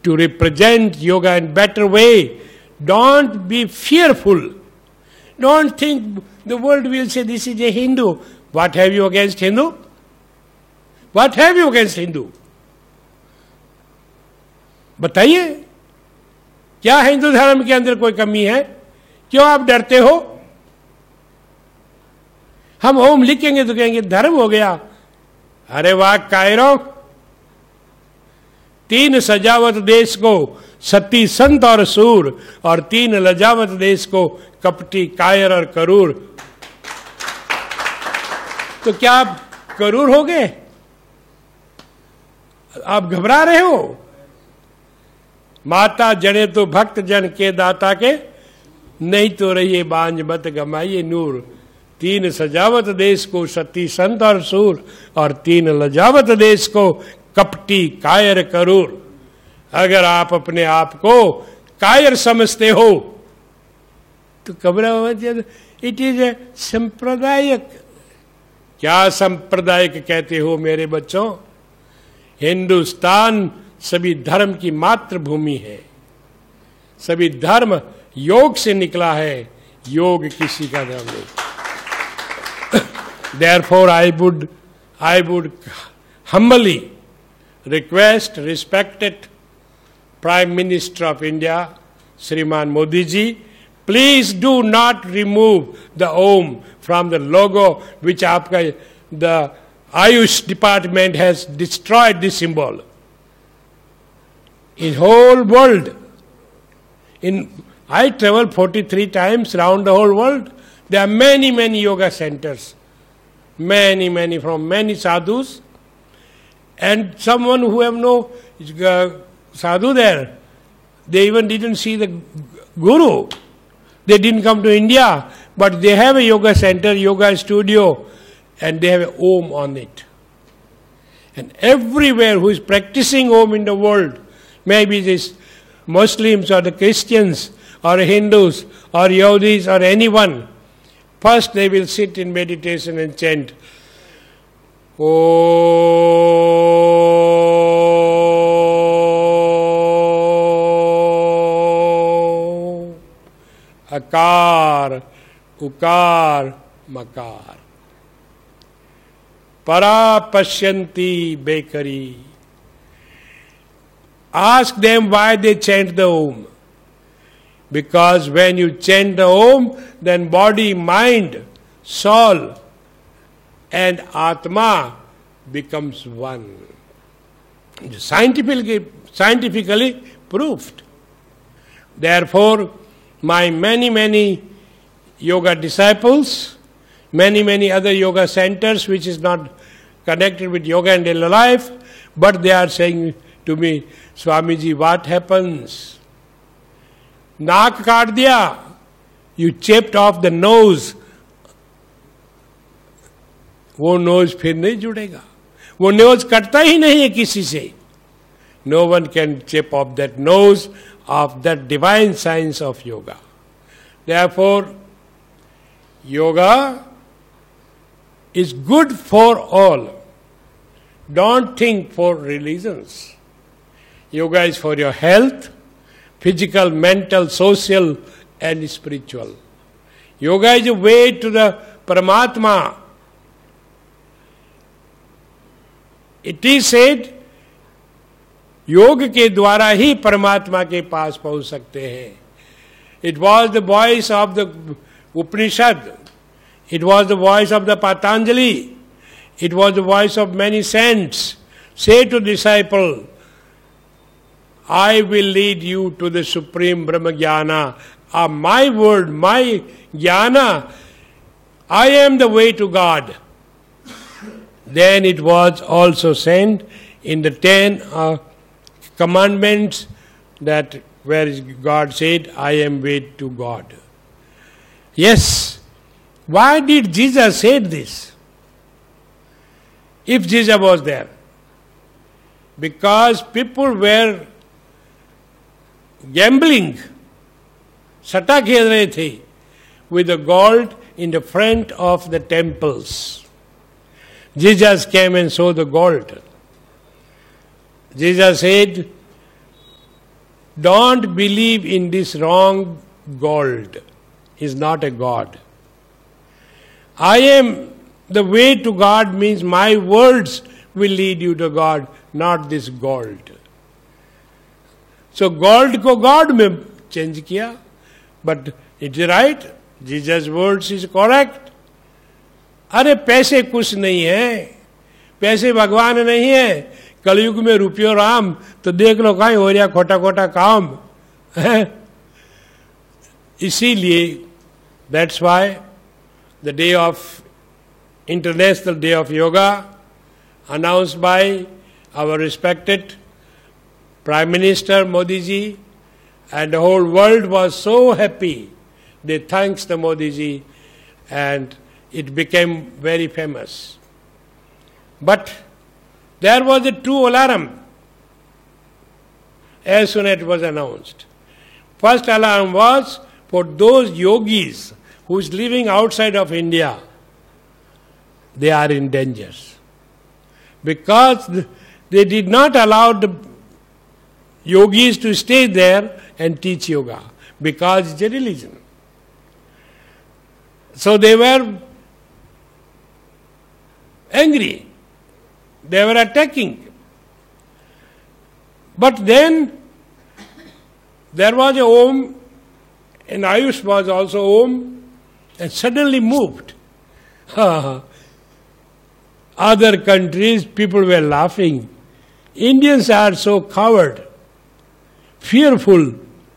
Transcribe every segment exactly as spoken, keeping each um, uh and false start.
to represent yoga in better way. Don't be fearful. Don't think the world will say this is a Hindu. What have you against Hindu? What have you against Hindu? बताइए, क्या हिंदू धर्म के अंदर कोई कमी है? क्यों आप डरते हो? हम ओम लिखेंगे तो कहेंगे धर्म हो गया. अरे वाह कायरों, तीन सजावट देश को सती संत और सूर, और तीन लजावत देश को कपटी कायर और करूर. तो क्या आप करूर हो गए? आप घबरा रहे हो? माता जने तो भक्त जन के दाता के, नहीं तो रहिए बांझ मत गमाइए नूर. तीन सजावत देश को सती संत और सूर, और तीन लजावत देश को कपटी कायर करूर. अगर आप अपने आप को कायर समझते हो तो घबराओ. It is a संप्रदायिक. क्या संप्रदायिक कहते हो मेरे बच्चों? हिंदुस्तान सभी धर्म की मातृभूमि है. सभी धर्म योग से निकला है, योग किसी का धर्म नहीं. Therefore I would I would humbly request respected Prime Minister of India, Shriman Modi ji, please do not remove the Om from the logo which aapka, the Ayush department has destroyed this symbol. In whole world, in I travel forty-three times around the whole world. There are many, many yoga centers. Many, many, from many sadhus. And someone who have no uh, sadhu there, they even didn't see the guru. They didn't come to India, but they have a yoga center, yoga studio, and they have an Om on it. And everywhere who is practicing Om in the world, maybe this Muslims or the Christians or Hindus or Yodis or anyone, first they will sit in meditation and chant Om Akar Ukar Makar Para Pashyanti Bekari. Ask them why they chant the Om. Because when you chant the Om, then body, mind, soul and Atma becomes one. Scientifically, scientifically proved. Therefore, my many, many yoga disciples, many, many other yoga centers which is not connected with yoga and daily life, but they are saying to me, Swamiji, what happens? नाक काट दिया, you chipped off the nose, वो knows फिर नहीं जुड़ेगा. वो knows कटता ही नहीं है किसी से. No one can chip off that nose of that divine science of yoga. Therefore, yoga is good for all. Don't think for religions. Yoga is for your health, physical, mental, social and spiritual. Yoga is a way to the Paramatma. It is said, योग के द्वारा ही परमात्मा के पास पहुंच सकते हैं. It was the voice of the Upanishad. It was the voice of the Patanjali. It was the voice of many saints. Say to disciple, I will lead you to the supreme Brahma Jnana. Uh, my word, my Jnana, I am the way to God. Then it was also said in the ten uh, commandments that where God said, I am way to God. Yes. Why did Jesus say this? If Jesus was there. Because people were gambling, सट्टा खेल रहे थे with the gold in the front of the temples. Jesus came and saw the gold. Jesus said, don't believe in this wrong gold. He's not a God. I am the way to God means my words will lead you to God, not this gold. So gold ko God mein change kiya, but it's right. Jesus' words is correct. अरे पैसे कुछ नहीं है, पैसे भगवान नहीं है. कलयुग में रुपयो राम, तो देख लो कहीं हो रहा खोटा खोटा काम है. इसीलिए that's why the day of International Day of Yoga announced by our respected Prime Minister Modi ji, and the whole world was so happy. They thanks the Modi ji, and it became very famous. But there was a true alarm as soon as it was announced. First alarm was for those yogis who is living outside of India. They are in danger because they did not allow the yogis to stay there and teach yoga because it's a religion. So they were angry. They were attacking. But then there was a Om, and Ayush was also Om, and suddenly moved. Other countries, people were laughing. Indians are so coward, fearful.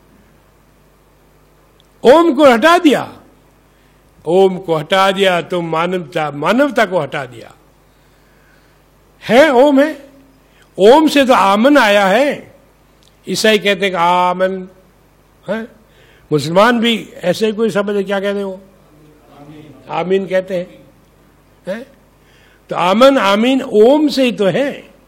ओम को हटा दिया, ओम को हटा दिया तो मानवता मानवता को हटा दिया. है ओम है, ओम से तो आमन आया है. ईसाई कहते हैं आमन है, मुसलमान भी ऐसे कोई शब्द क्या कहते हो, आमीन कहते हैं है? तो आमन आमीन ओम से ही तो है.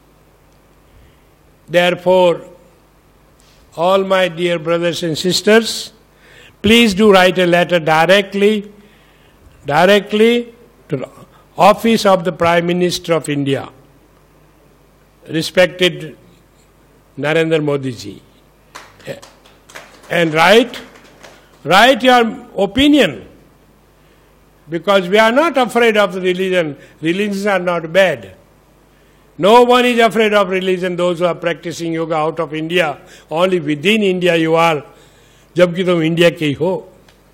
Therefore, all my dear brothers and sisters, please do write a letter directly, directly to the office of the Prime Minister of India, respected Narendra Modi ji, and write, write your opinion, because we are not afraid of the religion. Religions are not bad. No one is afraid of religion. Those who are practicing yoga out of India, only within India you are, जबकि तुम India के ही हो.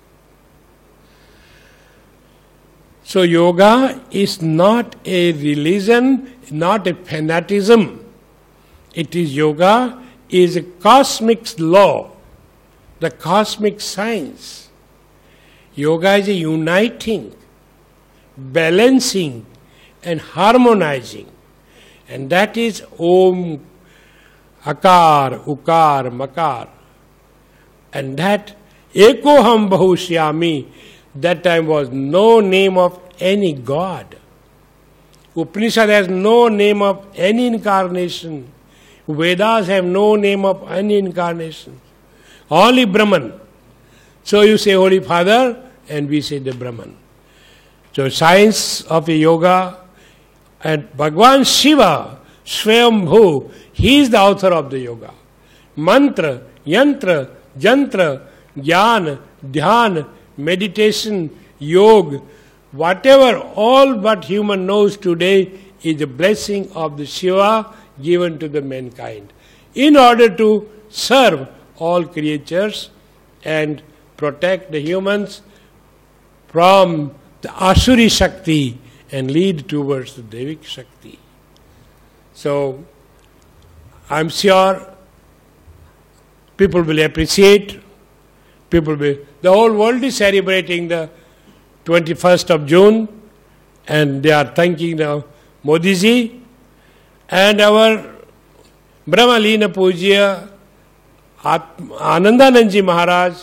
So yoga is not a religion, not a fanaticism. It is yoga is a cosmic law, the cosmic science. Yoga is a uniting, balancing and harmonizing. And that is Om, Akar, Ukar, Makar. And that Ekoham Bahushyami, that time was no name of any god. Upanishad has no name of any incarnation. Vedas have no name of any incarnation. Only Brahman. So you say Holy Father and we say the Brahman. So science of a yoga, and Bhagwan Shiva, Swayambhu, he is the author of the yoga. Mantra, yantra, jantra, jnana, dhyan, meditation, yoga, whatever, all what human knows today is the blessing of the Shiva given to the mankind in order to serve all creatures and protect the humans from the Asuri Shakti and lead towards the Devik Shakti. So, I'm sure people will appreciate, people will, the whole world is celebrating the twenty-first of June, and they are thanking the Modi ji and our Brahmalina Pujya Anandanand ji Maharaj.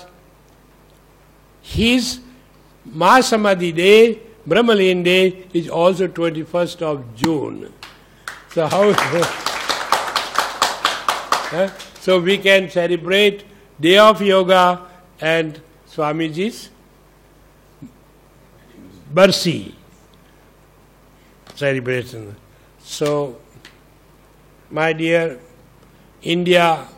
His Mahasamadhi Day, Brahmalin Day, is also twenty-first of June. So how? Huh? So we can celebrate Day of Yoga and Swamiji's Barsi celebration. So, my dear, India